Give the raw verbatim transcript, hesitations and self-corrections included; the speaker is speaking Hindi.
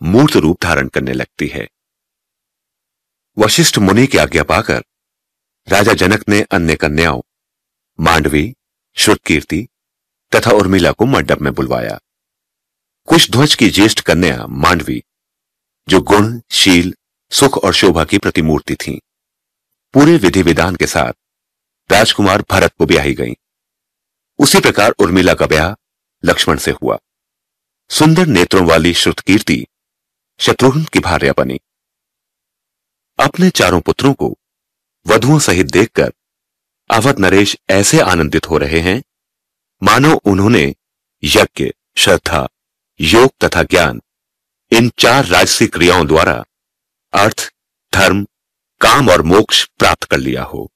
मूर्त रूप धारण करने लगती है। वशिष्ठ मुनि की आज्ञा पाकर राजा जनक ने अन्य कन्याओं मांडवी, श्रुतकीर्ति तथा उर्मिला को मंडप में बुलवाया। कुशध्वज की ज्येष्ठ कन्या मांडवी, जो गुण, शील, सुख और शोभा की प्रतिमूर्ति थीं, पूरे विधि विधान के साथ राजकुमार भरत को ब्याही गईं। उसी प्रकार उर्मिला का ब्याह लक्ष्मण से हुआ। सुंदर नेत्रों वाली श्रुतकीर्ति शत्रुघ्न की भार्या बनी। अपने चारों पुत्रों को वधुओं सहित देखकर अवध नरेश ऐसे आनंदित हो रहे हैं मानो उन्होंने यज्ञ, श्रद्धा, योग तथा ज्ञान, इन चार राजसी क्रियाओं द्वारा अर्थ, धर्म, काम और मोक्ष प्राप्त कर लिया हो।